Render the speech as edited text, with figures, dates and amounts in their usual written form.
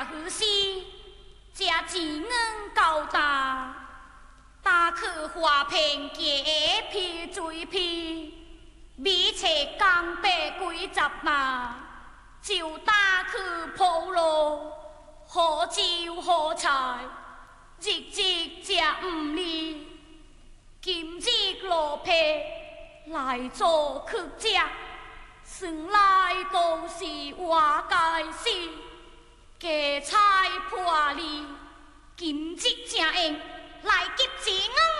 好事，家钱恩高大，打去花瓶结皮嘴皮，米切江北几十码，就打去铺路，好酒好菜，日日食唔腻，今日落皮来做客食。生来都是我该死，家财破离，今日正应来结钱。